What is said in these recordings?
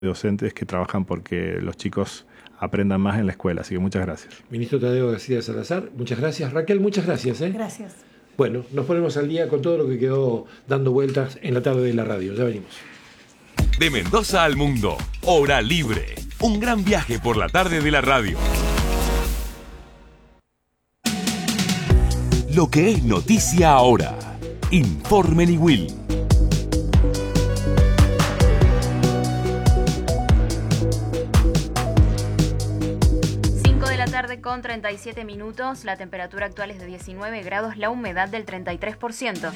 docentes que trabajan porque los chicos aprendan más en la escuela. Así que muchas gracias. Ministro Tadeo García Salazar, muchas gracias. Raquel, muchas gracias. Gracias. Bueno, nos ponemos al día con todo lo que quedó dando vueltas en la tarde de la radio. Ya venimos. De Mendoza al mundo, Hora Libre. Un gran viaje por la tarde de la radio. Lo que es noticia ahora. Informe Niwil. 5 de la tarde con 37 minutos. La temperatura actual es de 19 grados, la humedad del 33%.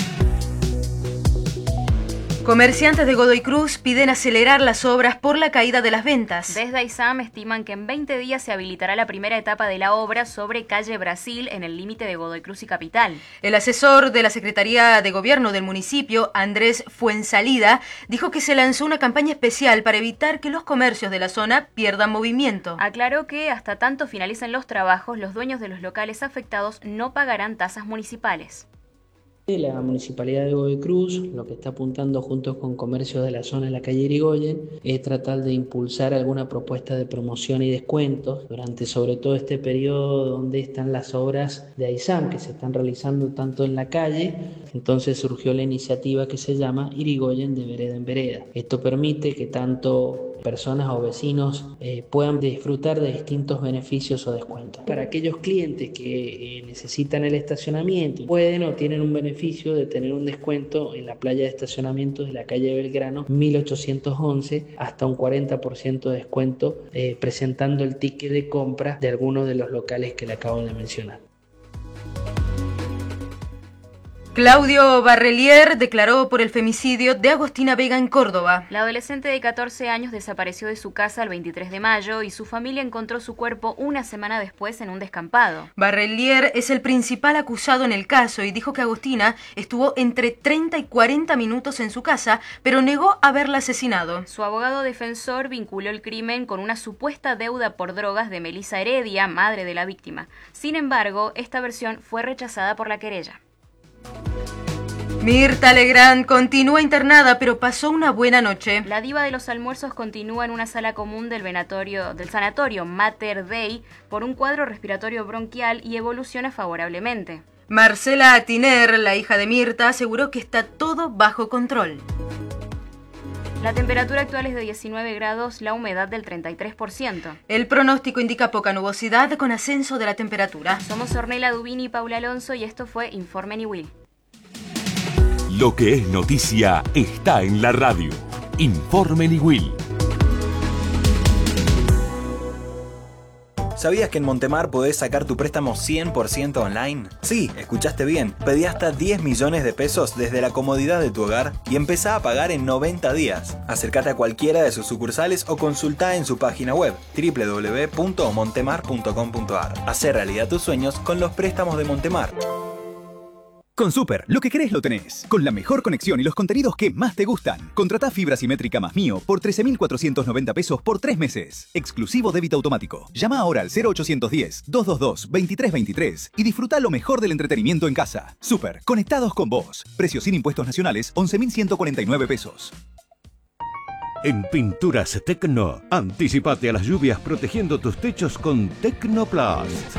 Comerciantes de Godoy Cruz piden acelerar las obras por la caída de las ventas. Desde AISAM estiman que en 20 días se habilitará la primera etapa de la obra sobre calle Brasil en el límite de Godoy Cruz y Capital. El asesor de la Secretaría de Gobierno del municipio, Andrés Fuensalida, dijo que se lanzó una campaña especial para evitar que los comercios de la zona pierdan movimiento. Aclaró que hasta tanto finalicen los trabajos, los dueños de los locales afectados no pagarán tasas municipales. La Municipalidad de Godoy Cruz lo que está apuntando junto con comercios de la zona de la calle Irigoyen es tratar de impulsar alguna propuesta de promoción y descuentos durante sobre todo este periodo donde están las obras de AISAM que se están realizando tanto en la calle. Entonces surgió la iniciativa que se llama Irigoyen de vereda en vereda. Esto permite que tanto personas o vecinos puedan disfrutar de distintos beneficios o descuentos. Para aquellos clientes que necesitan el estacionamiento, pueden o tienen un beneficio de tener un descuento en la playa de estacionamiento de la calle Belgrano 1811 hasta un 40% de descuento presentando el ticket de compra de algunos de los locales que le acabo de mencionar. Claudio Barrelier declaró por el femicidio de Agostina Vega en Córdoba. La adolescente de 14 años desapareció de su casa el 23 de mayo y su familia encontró su cuerpo una semana después en un descampado. Barrelier es el principal acusado en el caso y dijo que Agostina estuvo entre 30 y 40 minutos en su casa, pero negó haberla asesinado. Su abogado defensor vinculó el crimen con una supuesta deuda por drogas de Melissa Heredia, madre de la víctima. Sin embargo, esta versión fue rechazada por la querella. Mirta Legrand continúa internada, pero pasó una buena noche. La diva de los almuerzos continúa en una sala común del sanatorio Mater Dei por un cuadro respiratorio bronquial y evoluciona favorablemente. Marcela Tiner, la hija de Mirta, aseguró que está todo bajo control. La temperatura actual es de 19 grados, la humedad del 33%. El pronóstico indica poca nubosidad con ascenso de la temperatura. Somos Ornella Dubini y Paula Alonso y esto fue Informe Niwil. Lo que es noticia está en la radio. Informe Niwil. ¿Sabías que en Montemar podés sacar tu préstamo 100% online? Sí, escuchaste bien. Pedí hasta 10 millones de pesos desde la comodidad de tu hogar y empezá a pagar en 90 días. Acércate a cualquiera de sus sucursales o consultá en su página web www.montemar.com.ar. Hacé realidad tus sueños con los préstamos de Montemar. Con Super, lo que querés lo tenés. Con la mejor conexión y los contenidos que más te gustan. Contratá fibra simétrica más Mío por 13.490 pesos por 3 meses. Exclusivo débito automático. Llama ahora al 0810-222-2323 y disfruta lo mejor del entretenimiento en casa. Super, conectados con vos. Precio sin impuestos nacionales, 11.149 pesos. En Pinturas Tecno, anticipate a las lluvias protegiendo tus techos con Tecnoplast.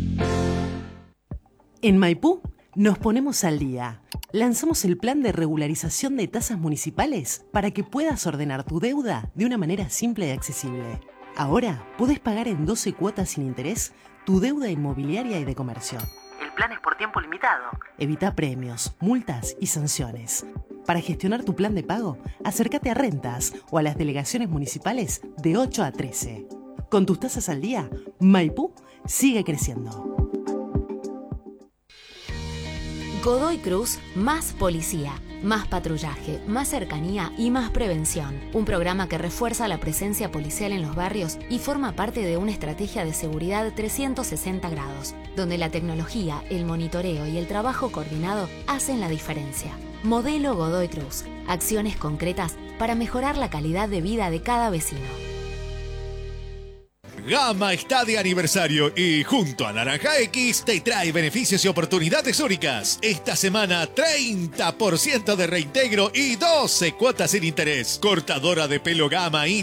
En Maipú nos ponemos al día. Lanzamos el plan de regularización de tasas municipales para que puedas ordenar tu deuda de una manera simple y accesible. Ahora podés pagar en 12 cuotas sin interés tu deuda inmobiliaria y de comercio. El plan es por tiempo limitado. Evita premios, multas y sanciones. Para gestionar tu plan de pago, acércate a Rentas o a las delegaciones municipales de 8 a 13. Con tus tasas al día, Maipú sigue creciendo. Godoy Cruz, más policía, más patrullaje, más cercanía y más prevención. Un programa que refuerza la presencia policial en los barrios y forma parte de una estrategia de seguridad 360 grados, donde la tecnología, el monitoreo y el trabajo coordinado hacen la diferencia. Modelo Godoy Cruz. Acciones concretas para mejorar la calidad de vida de cada vecino. Gama está de aniversario y junto a Naranja X te trae beneficios y oportunidades únicas. Esta semana 30% de reintegro y 12 cuotas sin interés. Cortadora de pelo Gama y